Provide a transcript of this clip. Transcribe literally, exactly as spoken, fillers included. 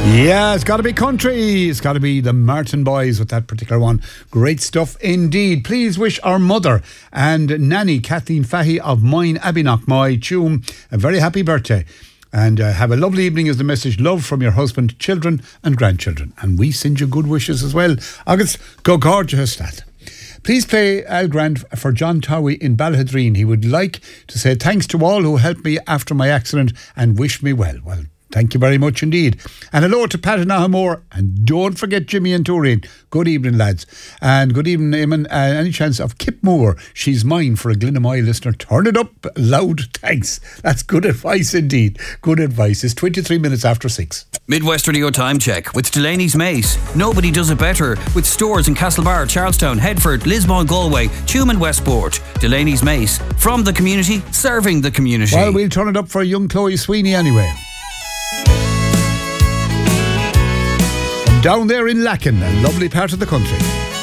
Yeah, it's got to be country. It's got to be the Martin Boys with that particular one. Great stuff indeed. Please wish our mother and nanny, Kathleen Fahy of Moyne Abbeynock, my Tuam, a very happy birthday. And uh, have a lovely evening is the message. Love from your husband, children and grandchildren. And we send you good wishes as well. August, go gorgeous that. Please play Al Grant for John Towie in Ballahadreen. He would like to say thanks to all who helped me after my accident and wish me well. Well, thank you very much indeed. And hello to Pat and Ahamore. And don't forget Jimmy and Turin. Good evening, lads. And good evening, Eamon. Uh, any chance of Kip Moore? She's mine for a Glenamoy listener. Turn it up loud. Thanks. That's good advice indeed. Good advice. It's twenty-three minutes after six. Midwest Radio Time Check with Delaney's Mace. Nobody does it better. With stores in Castlebar, Charlestown, Headford, Lismore, Galway, Tuam and Westport. Delaney's Mace. From the community, serving the community. Well, we'll turn it up for young Chloe Sweeney anyway. Down there in Lacken, a lovely part of the country.